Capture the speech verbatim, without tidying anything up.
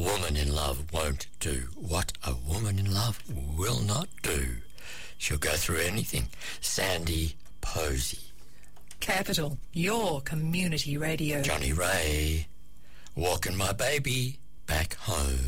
woman in love won't do what a woman in love will not do. She'll go through anything. Sandy Posey. Capital, your community radio. Johnny Ray, walking my baby back home.